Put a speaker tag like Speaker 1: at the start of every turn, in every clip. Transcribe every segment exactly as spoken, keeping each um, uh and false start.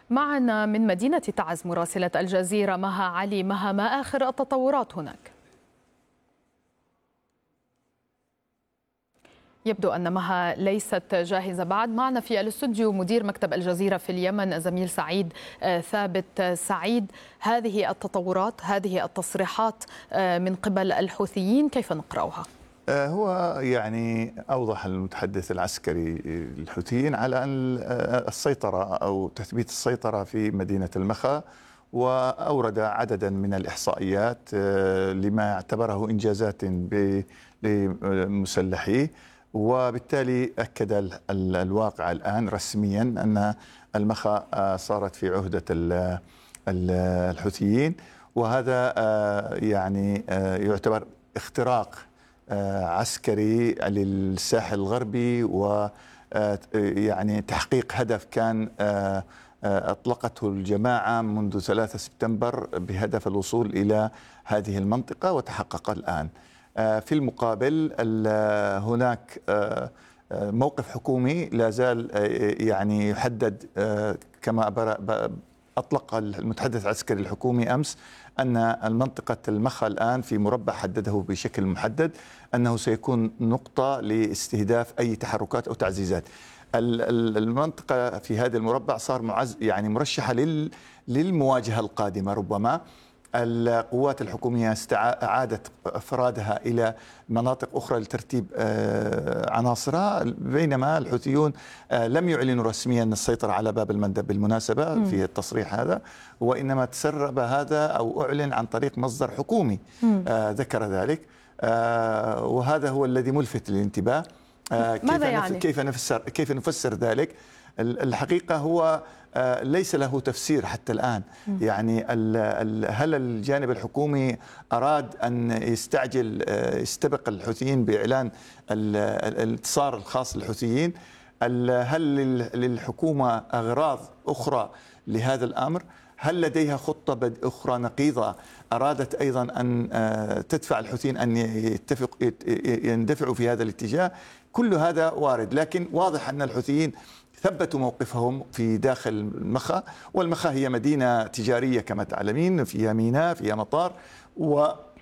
Speaker 1: معنا من مدينة تعز مراسلة الجزيرة مها علي. مها، ما آخر التطورات هناك؟ يبدو أن مها ليست جاهزة بعد. معنا في الاستوديو مدير مكتب الجزيرة في اليمن زميل سعيد ثابت. سعيد، هذه التطورات، هذه التصريحات من قبل الحوثيين كيف نقرأها؟
Speaker 2: هو يعني أوضح المتحدث العسكري الحوثيين على أن السيطرة أو تثبيت السيطرة في مدينة المخا، وأورد عددا من الإحصائيات لما اعتبره إنجازات لمسلحيه، وبالتالي أكد الواقع الآن رسميا أن المخا صارت في عهدة الحوثيين، وهذا يعني يعتبر اختراق عسكري للساحل الغربي، ويعني تحقيق هدف كان أطلقته الجماعة منذ ثلاثة سبتمبر بهدف الوصول إلى هذه المنطقة، وتحقق الآن. في المقابل هناك موقف حكومي لا زال يعني يحدد، كما أطلق المتحدث العسكري الحكومي أمس، أن المنطقة المخا الآن في مربع حدده بشكل محدد أنه سيكون نقطة لاستهداف أي تحركات أو تعزيزات. المنطقة في هذا المربع صار معز يعني مرشحة للمواجهة القادمة. ربما القوات الحكومية أعادت أفرادها إلى مناطق أخرى لترتيب عناصرها، بينما الحوثيون لم يعلنوا رسميا السيطرة على باب المندب بالمناسبة في التصريح هذا، وإنما تسرب هذا أو أعلن عن طريق مصدر حكومي ذكر ذلك، وهذا هو الذي ملفت للانتباه.
Speaker 1: ماذا يعني؟
Speaker 2: كيف نفسر كيف نفسر ذلك؟ الحقيقة هو ليس له تفسير حتى الآن. يعني هل الجانب الحكومي أراد أن يستعجل يستبق الحوثيين بإعلان الانتصار الخاص للحوثيين؟ هل للحكومة أغراض أخرى لهذا الأمر؟ هل لديها خطة أخرى نقيضة أرادت أيضا أن تدفع الحوثيين أن يتفق يندفعوا في هذا الاتجاه؟ كل هذا وارد، لكن واضح أن الحوثيين ثبتوا موقفهم في داخل المخا، والمخا هي مدينة تجارية كما تعلمين، فيها ميناء، فيها مطار، و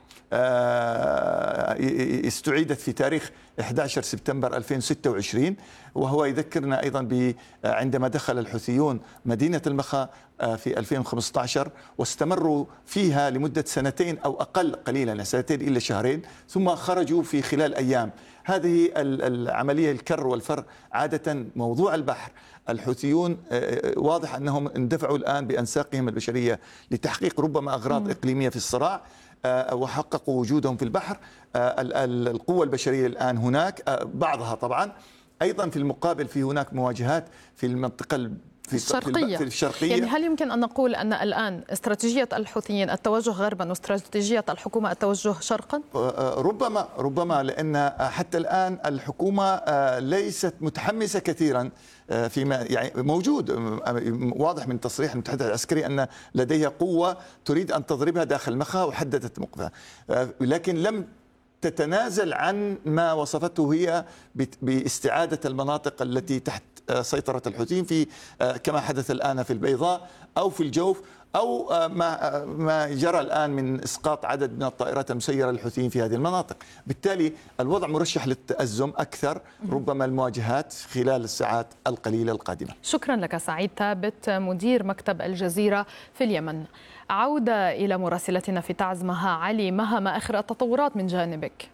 Speaker 2: استعيدت في تاريخ أحد عشر سبتمبر ألفين وستة وعشرين، وهو يذكرنا أيضا عندما دخل الحوثيون مدينة المخا في ألفين وخمسة عشر واستمروا فيها لمدة سنتين أو أقل قليلا، سنتين إلى شهرين، ثم خرجوا في خلال أيام. هذه العملية الكر والفر. عادة موضوع البحر الحوثيون واضح أنهم اندفعوا الآن بأنساقهم البشرية لتحقيق ربما أغراض إقليمية في الصراع، وحققوا وجودهم في البحر. القوة البشرية الآن هناك بعضها طبعا، أيضا في المقابل في هناك مواجهات في المنطقة في
Speaker 1: الشرقية.
Speaker 2: في الشرقية.
Speaker 1: يعني هل يمكن أن نقول أن الآن استراتيجية الحوثيين التوجه غربا واستراتيجية الحكومة التوجه شرقا؟
Speaker 2: ربما ربما لأن حتى الآن الحكومة ليست متحمسة كثيرا فيما يعني موجود. واضح من تصريح المتحدث العسكري أن لديها قوة تريد أن تضربها داخل المخا وحددت موقفها، لكن لم تتنازل عن ما وصفته هي باستعادة المناطق التي تحت سيطرة الحوثيين في كما حدث الآن في البيضاء أو في الجوف، أو ما ما جرى الآن من إسقاط عدد من الطائرات المسيرة للحوثيين في هذه المناطق. بالتالي الوضع مرشح للتأزم أكثر، ربما المواجهات خلال الساعات القليلة القادمة.
Speaker 1: شكرا لك سعيد ثابت مدير مكتب الجزيرة في اليمن. عودة إلى مراسلتنا في تعز مها علي. مها، ما آخر التطورات من جانبك؟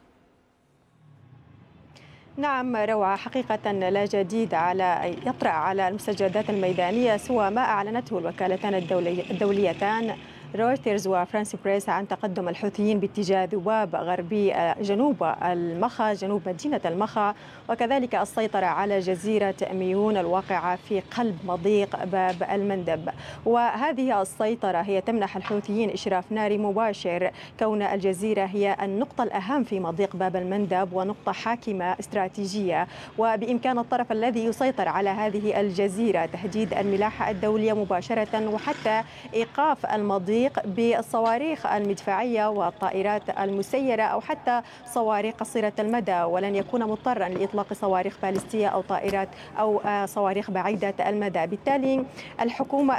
Speaker 3: نعم روعة، حقيقة لا جديد على يطرأ على المستجدات الميدانية سوى ما أعلنته الوكالتان الدولي الدوليتان رويترز وفرانس بريس عن تقدم الحوثيين باتجاه ذباب غربي جنوب المخا، جنوب مدينة المخا، وكذلك السيطرة على جزيرة ميون الواقعة في قلب مضيق باب المندب. وهذه السيطرة هي تمنح الحوثيين إشراف ناري مباشر، كون الجزيرة هي النقطة الأهم في مضيق باب المندب ونقطة حاكمة استراتيجية، وبإمكان الطرف الذي يسيطر على هذه الجزيرة تهديد الملاحة الدولية مباشرة، وحتى إيقاف المضيق بالصواريخ المدفعية والطائرات المسيرة أو حتى صواريخ قصيرة المدى، ولن يكون مضطرا لإطلاق صواريخ باليستية أو طائرات أو صواريخ بعيدة المدى. بالتالي الحكومة